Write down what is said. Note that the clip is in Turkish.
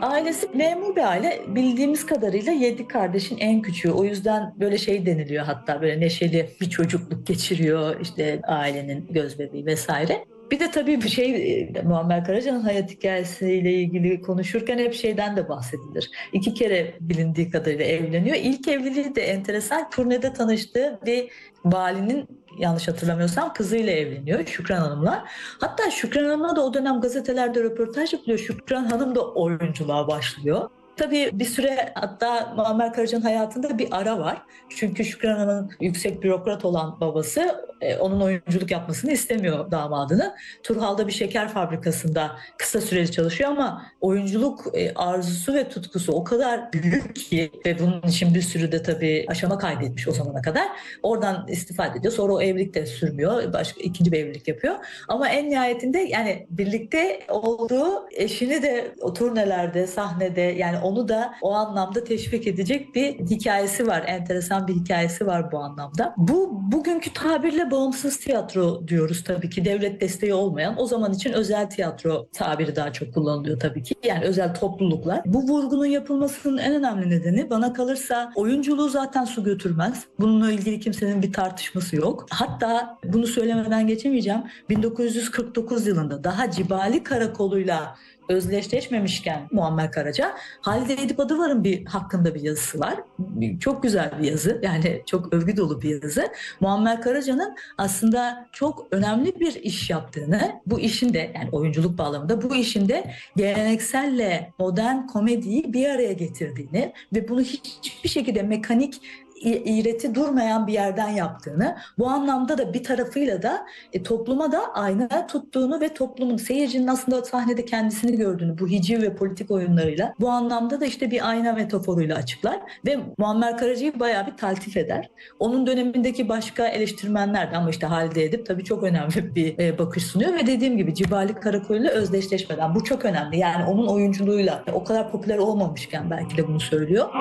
Ailesi memur bir aile. Bildiğimiz kadarıyla 7 kardeşin en küçüğü. O yüzden böyle şey deniliyor, hatta böyle neşeli bir çocukluk geçiriyor işte ailenin gözbebeği vesaire. Bir de tabii bir şey, Muammer Karaca'nın hayat hikayesiyle ilgili konuşurken hep şeyden de bahsedilir. 2 kere bilindiği kadarıyla evleniyor. İlk evliliği de enteresan. Turnede tanıştığı bir valinin, yanlış hatırlamıyorsam, kızıyla evleniyor, Şükran Hanım'la. Hatta Şükran Hanım'la da o dönem gazetelerde röportaj yapılıyor. Şükran Hanım da oyunculuğa başlıyor. Tabii bir süre, hatta Muammer Karaca'nın hayatında bir ara var. Çünkü Şükran Hanım'ın yüksek bürokrat olan babası onun oyunculuk yapmasını istemiyor damadını. Turhal'da bir şeker fabrikasında kısa süreli çalışıyor ama oyunculuk arzusu ve tutkusu o kadar büyük ki ve bunun için bir sürü de tabii aşama kaydetmiş o zamana kadar. Oradan istifa ediyor. Sonra o evlilik de sürmüyor. Başka ikinci bir evlilik yapıyor. Ama en nihayetinde yani birlikte olduğu eşini de o turnelerde, sahnede, yani onu da o anlamda teşvik edecek bir hikayesi var. Enteresan bir hikayesi var bu anlamda. Bu bugünkü tabirle bağımsız tiyatro diyoruz tabii ki. Devlet desteği olmayan, o zaman için özel tiyatro tabiri daha çok kullanılıyor tabii ki. Yani özel topluluklar. Bu vurgunun yapılmasının en önemli nedeni, bana kalırsa, oyunculuğu zaten su götürmez. Bununla ilgili kimsenin bir tartışması yok. Hatta bunu söylemeden geçemeyeceğim. 1949 yılında daha Cibali Karakolu'yla özdeşleşmemişken Muammer Karaca, Halide Edip Adıvar'ın hakkında bir yazısı var. Çok güzel bir yazı. Yani çok övgü dolu bir yazı. Muammer Karaca'nın aslında çok önemli bir iş yaptığını, bu işin de, yani oyunculuk bağlamında bu işin de gelenekselle modern komediyi bir araya getirdiğini ve bunu hiçbir şekilde mekanik, iğreti durmayan bir yerden yaptığını, bu anlamda da bir tarafıyla da topluma da ayna tuttuğunu ve toplumun, seyircinin aslında sahnede kendisini gördüğünü bu hiciv ve politik oyunlarıyla, bu anlamda da işte bir ayna metaforuyla açıklar ve Muammer Karaca'yı bayağı bir taltif eder. Onun dönemindeki başka eleştirmenler de, ama işte Halide Edip tabii çok önemli bir bakış sunuyor ve dediğim gibi Cibali Karakolu'yla özdeşleşmeden, bu çok önemli. Yani onun oyunculuğuyla o kadar popüler olmamışken belki de bunu söylüyor.